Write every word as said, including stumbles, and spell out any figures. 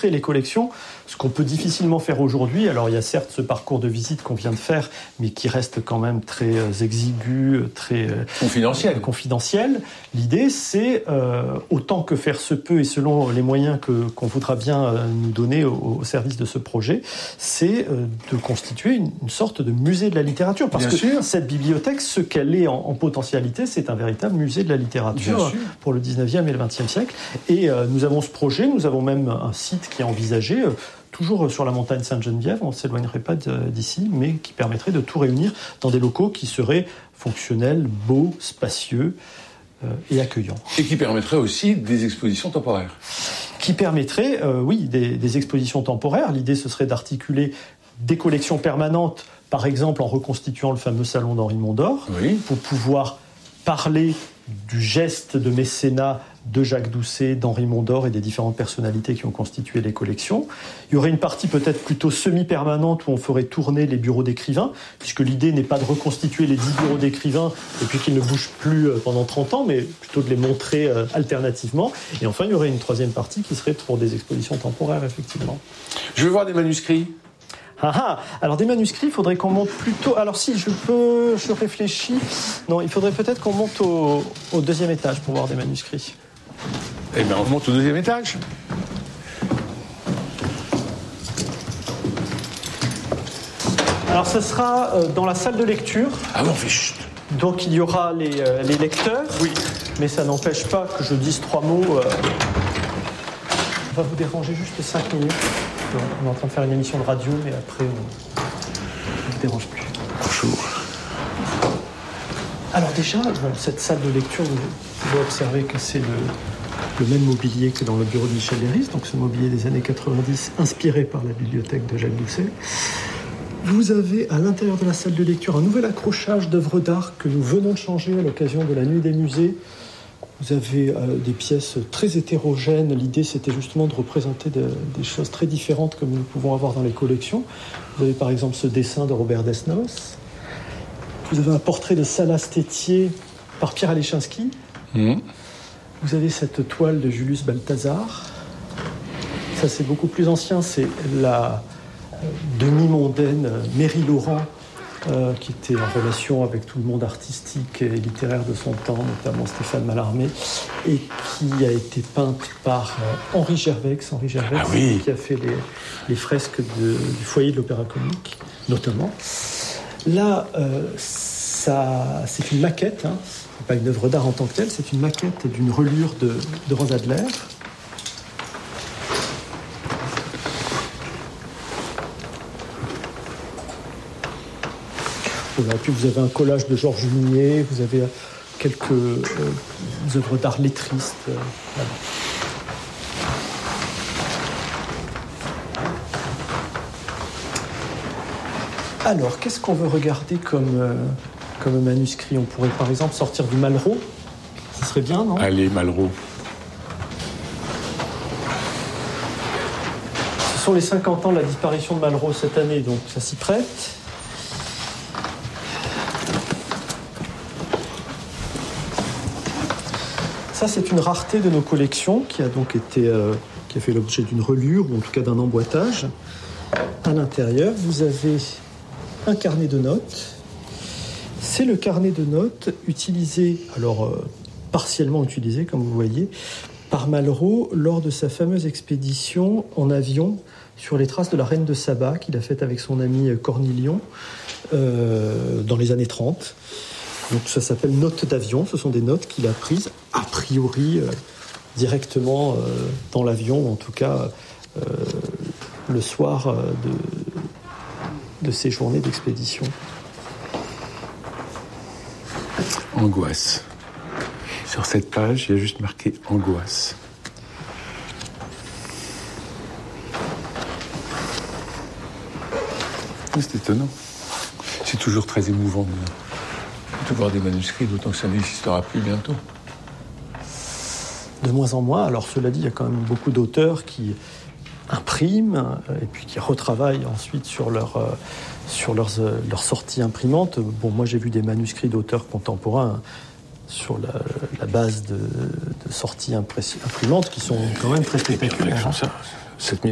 montrer les collections, ce qu'on peut difficilement faire aujourd'hui. Alors il y a certes ce parcours de visite qu'on vient de faire, mais qui reste quand même très euh, exigu, très euh, confidentiel. Euh, confidentiel. L'idée, c'est euh, autant que faire se peut et selon les moyens que, qu'on voudra bien euh, nous donner au, au service de ce projet, c'est euh, de constituer une, une sorte de musée de la littérature. Parce bien que sûr. Cette bibliothèque, ce qu'elle est en, en potentialité, c'est un véritable musée de la littérature pour le dix-neuvième et le vingtième siècle. Et euh, nous avons ce projet, nous avons même un site qui est envisagé, euh, toujours sur la montagne Sainte-Geneviève, on ne s'éloignerait pas d'ici, mais qui permettrait de tout réunir dans des locaux qui seraient fonctionnels, beaux, spacieux euh, et accueillants. Et qui permettrait aussi des expositions temporaires. Qui permettrait, euh, oui, des, des expositions temporaires. L'idée, ce serait d'articuler des collections permanentes, par exemple en reconstituant le fameux salon d'Henri Mondor, oui. pour pouvoir parler du geste de mécénat de Jacques Doucet, d'Henri Mondor et des différentes personnalités qui ont constitué les collections. Il y aurait une partie peut-être plutôt semi-permanente où on ferait tourner les bureaux d'écrivains, puisque l'idée n'est pas de reconstituer les dix bureaux d'écrivains et puis qu'ils ne bougent plus pendant trente ans, mais plutôt de les montrer alternativement. Et enfin, il y aurait une troisième partie qui serait pour des expositions temporaires, effectivement. Je veux voir des manuscrits. Ah ah. Alors des manuscrits, il faudrait qu'on monte plutôt... Alors si, je peux... Je réfléchis. Non, il faudrait peut-être qu'on monte au, au deuxième étage pour voir des manuscrits. Eh bien, on monte au deuxième étage. Alors ce sera euh, dans la salle de lecture. Ah bon, fait chut. Donc il y aura les, euh, les lecteurs. Oui. Mais ça n'empêche pas que je dise trois mots. Euh... On va vous déranger juste cinq minutes. On est en train de faire une émission de radio, mais après, on ne vous dérange plus. Bonjour. Alors déjà, bon, cette salle de lecture, vous pouvez observer que c'est le, le même mobilier que dans le bureau de Michel Léris, donc ce mobilier des années quatre-vingt-dix, inspiré par la bibliothèque de Jacques Doucet. Vous avez à l'intérieur de la salle de lecture un nouvel accrochage d'œuvres d'art que nous venons de changer à l'occasion de la Nuit des musées. Vous avez euh, des pièces très hétérogènes. L'idée, c'était justement de représenter de, des choses très différentes comme nous pouvons avoir dans les collections. Vous avez par exemple ce dessin de Robert Desnos. Vous avez un portrait de Salas Tétier par Pierre Alechinsky. Mmh. Vous avez cette toile de Julius Balthazar. Ça, c'est beaucoup plus ancien. C'est la euh, demi-mondaine Méry Laurent, Euh, qui était en relation avec tout le monde artistique et littéraire de son temps, notamment Stéphane Mallarmé, et qui a été peinte par euh, Henri Gervex, Henri Gervex ah oui. qui a fait les, les fresques de, du foyer de l'Opéra Comique, notamment. Là, euh, ça, c'est une maquette, hein, c'est pas une œuvre d'art en tant que telle, c'est une maquette d'une relure de, de Rose Adler. Voilà. Puis vous avez un collage de Georges Minier, vous avez quelques euh, œuvres d'art lettristes. Euh, voilà. Alors, qu'est-ce qu'on veut regarder comme, euh, comme manuscrit ? On pourrait par exemple sortir du Malraux. Ce serait bien, non ? Allez, Malraux. Ce sont les cinquante ans de la disparition de Malraux cette année, donc ça s'y prête. Ça, c'est une rareté de nos collections qui a donc été, euh, qui a fait l'objet d'une relure ou en tout cas d'un emboîtage. À l'intérieur, vous avez un carnet de notes. C'est le carnet de notes utilisé, alors euh, partiellement utilisé, comme vous voyez, par Malraux lors de sa fameuse expédition en avion sur les traces de la reine de Saba qu'il a faite avec son ami Cornilion euh, dans les années trente. Donc ça s'appelle notes d'avion, ce sont des notes qu'il a prises a priori euh, directement euh, dans l'avion, en tout cas euh, le soir euh, de, de ces journées d'expédition. Angoisse. Sur cette page, il y a juste marqué angoisse. C'est étonnant. C'est toujours très émouvant de, de voir des manuscrits, d'autant que ça n'existera plus bientôt. De moins en moins. Alors cela dit, il y a quand même beaucoup d'auteurs qui impriment et puis qui retravaillent ensuite sur leur, euh, sur leurs, euh, leurs sorties imprimantes. Bon, moi j'ai vu des manuscrits d'auteurs contemporains sur la, la base de, de sorties imprimantes qui sont quand même très spectaculaires. Ça, sept mille